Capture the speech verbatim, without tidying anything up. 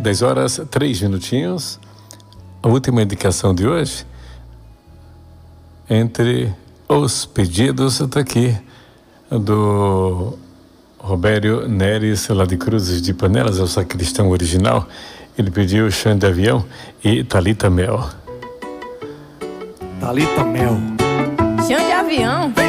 dez horas, três minutinhos. A última indicação de hoje, entre os pedidos, está aqui, do Robério Neres, lá de Cruzes de Panelas, é o sacristão original. Ele pediu Chão de Avião e Thalita Mel. Thalita Mel. Chão de Avião.